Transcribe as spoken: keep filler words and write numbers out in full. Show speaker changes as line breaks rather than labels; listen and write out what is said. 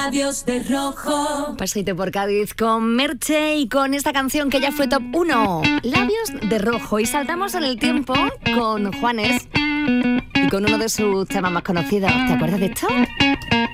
Labios de rojo.
Paseito por Cádiz con Merche y con esta canción que ya fue top uno, Labios de rojo. Y saltamos en el tiempo con Juanes y con uno de sus temas más conocidos. ¿Te acuerdas de esto?